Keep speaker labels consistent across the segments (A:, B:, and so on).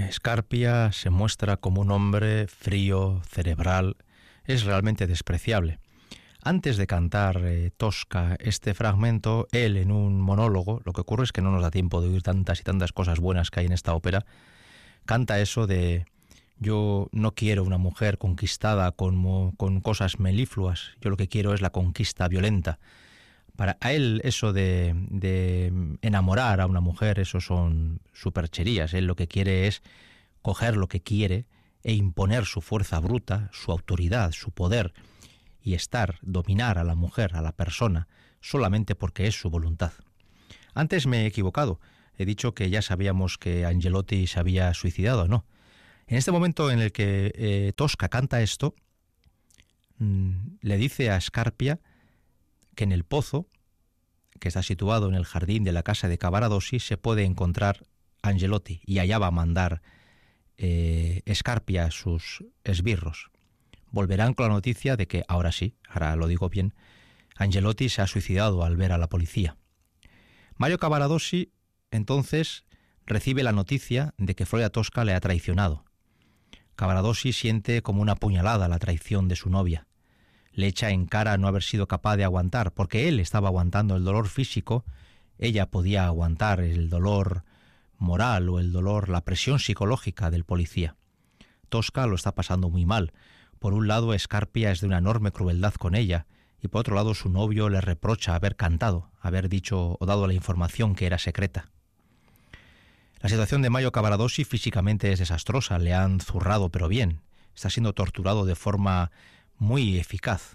A: Scarpia se muestra como un hombre frío, cerebral, es realmente despreciable. Antes de cantar Tosca este fragmento, él en un monólogo, lo que ocurre es que no nos da tiempo de oír tantas y tantas cosas buenas que hay en esta ópera, canta eso de: yo no quiero una mujer conquistada con cosas melifluas, yo lo que quiero es la conquista violenta. Para a él eso de enamorar a una mujer, eso son supercherías. Él lo que quiere es coger lo que quiere e imponer su fuerza bruta, su autoridad, su poder, y dominar a la mujer, a la persona, solamente porque es su voluntad. Antes me he equivocado, he dicho que ya sabíamos que Angelotti se había suicidado, no. En este momento en el que Tosca canta esto, le dice a Scarpia que en el pozo, que está situado en el jardín de la casa de Cavaradossi, se puede encontrar Angelotti, y allá va a mandar Scarpia a sus esbirros. Volverán con la noticia de que, ahora sí, ahora lo digo bien, Angelotti se ha suicidado al ver a la policía. Mario Cavaradossi, entonces, recibe la noticia de que Floria Tosca le ha traicionado. Cavaradossi siente como una puñalada la traición de su novia. Le echa en cara no haber sido capaz de aguantar, porque él estaba aguantando el dolor físico, ella podía aguantar el dolor moral o el dolor, la presión psicológica del policía. Tosca lo está pasando muy mal. Por un lado, Scarpia es de una enorme crueldad con ella, y por otro lado su novio le reprocha haber cantado, haber dicho o dado la información que era secreta. La situación de Mario Cavaradossi físicamente es desastrosa, le han zurrado pero bien, está siendo torturado de forma muy eficaz.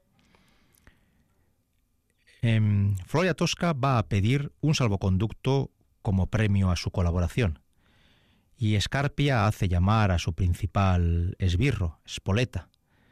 A: Floria Tosca va a pedir un salvoconducto como premio a su colaboración, y Scarpia hace llamar a su principal esbirro, Spoletta.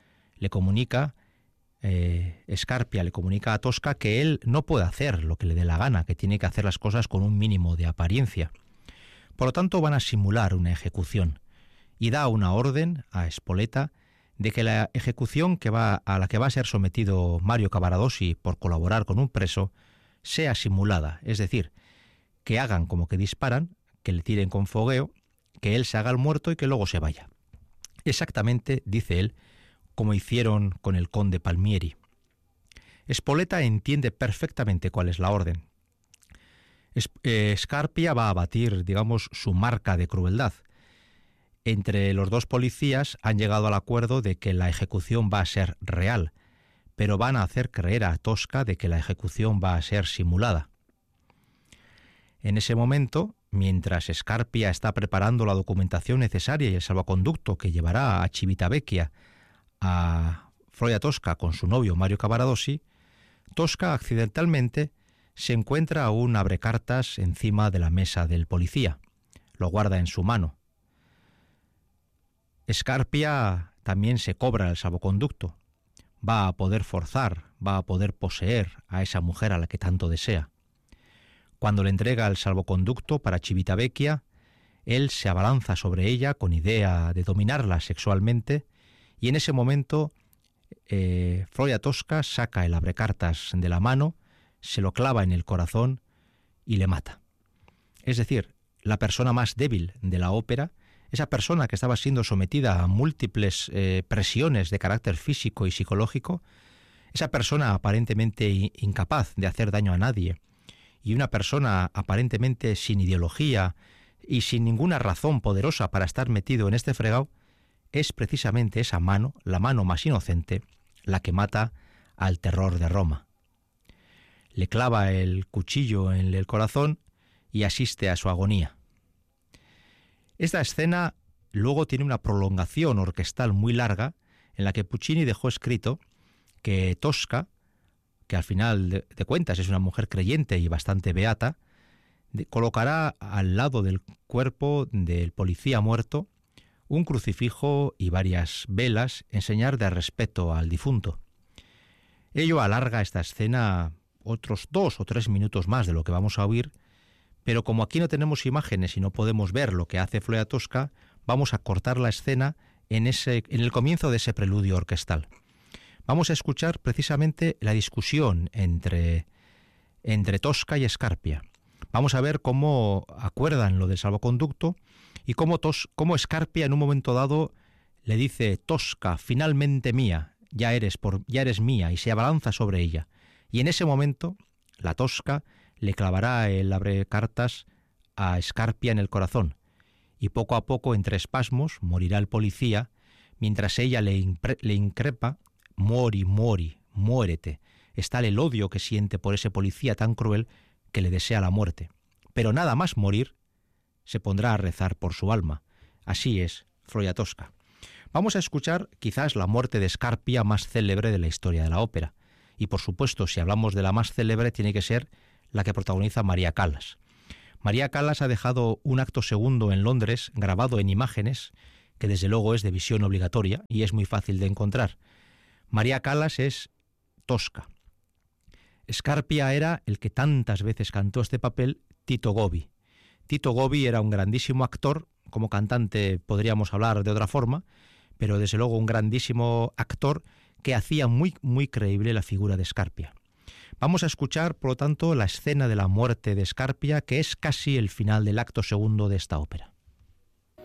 A: Scarpia le comunica a Tosca que él no puede hacer lo que le dé la gana, que tiene que hacer las cosas con un mínimo de apariencia. Por lo tanto, van a simular una ejecución, y da una orden a Spoletta de que la ejecución a la que va a ser sometido Mario Cavaradossi por colaborar con un preso sea simulada, es decir, que hagan como que disparan, que le tiren con fogueo, que él se haga el muerto y que luego se vaya. Exactamente, dice él, como hicieron con el conde Palmieri. Spoletta entiende perfectamente cuál es la orden. Scarpia va a batir, digamos, su marca de crueldad. Entre los dos policías han llegado al acuerdo de que la ejecución va a ser real, pero van a hacer creer a Tosca de que la ejecución va a ser simulada. En ese momento, mientras Scarpia está preparando la documentación necesaria y el salvoconducto que llevará a Civitavecchia a Floria Tosca con su novio Mario Cavaradossi, Tosca accidentalmente se encuentra un abrecartas encima de la mesa del policía. Lo guarda en su mano. Scarpia también se cobra el salvoconducto. Va a poder forzar, va a poder poseer a esa mujer a la que tanto desea. Cuando le entrega el salvoconducto para Civitavecchia, él se abalanza sobre ella con idea de dominarla sexualmente, y en ese momento Floria Tosca saca el abrecartas de la mano, se lo clava en el corazón y le mata. Es decir, la persona más débil de la ópera, esa persona que estaba siendo sometida a múltiples presiones de carácter físico y psicológico, esa persona aparentemente incapaz de hacer daño a nadie, y una persona aparentemente sin ideología y sin ninguna razón poderosa para estar metido en este fregado, es precisamente esa mano, la mano más inocente, la que mata al terror de Roma. Le clava el cuchillo en el corazón y asiste a su agonía. Esta escena luego tiene una prolongación orquestal muy larga, en la que Puccini dejó escrito que Tosca, que al final de cuentas es una mujer creyente y bastante beata, colocará al lado del cuerpo del policía muerto un crucifijo y varias velas en señal de respeto al difunto. Ello alarga esta escena otros 2 o 3 minutos más de lo que vamos a oír, pero como aquí no tenemos imágenes y no podemos ver lo que hace Floria Tosca, vamos a cortar la escena en el comienzo de ese preludio orquestal. Vamos a escuchar precisamente la discusión entre Tosca y Scarpia. Vamos a ver cómo acuerdan lo del salvoconducto y cómo Scarpia en un momento dado le dice: Tosca, finalmente mía, ya eres mía, y se abalanza sobre ella. Y en ese momento la Tosca le clavará el abrecartas a Scarpia en el corazón, y poco a poco, entre espasmos, morirá el policía, mientras ella le increpa: muori, muori, muérete. Es tal el odio que siente por ese policía tan cruel que le desea la muerte. Pero nada más morir, se pondrá a rezar por su alma. Así es Floria Tosca. Vamos a escuchar quizás la muerte de Scarpia más célebre de la historia de la ópera. Y por supuesto, si hablamos de la más célebre, tiene que ser la que protagoniza María Callas. María Callas ha dejado un acto segundo en Londres, grabado en imágenes, que desde luego es de visión obligatoria y es muy fácil de encontrar. María Callas es Tosca. Scarpia era el que tantas veces cantó este papel, Tito Gobbi. Tito Gobbi era un grandísimo actor, como cantante podríamos hablar de otra forma, pero desde luego un grandísimo actor que hacía muy, muy creíble la figura de Scarpia. Vamos a escuchar, por lo tanto, la escena de la muerte de Scarpia, que es casi el final del acto segundo de esta ópera.